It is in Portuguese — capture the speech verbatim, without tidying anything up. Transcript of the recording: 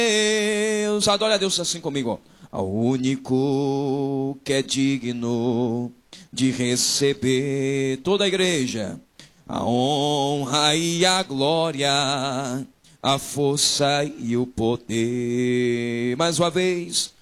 Deus, adore a Deus assim comigo, ó. Ao único que é digno de receber toda a igreja, a honra e a glória, a força e o poder. Mais uma vez,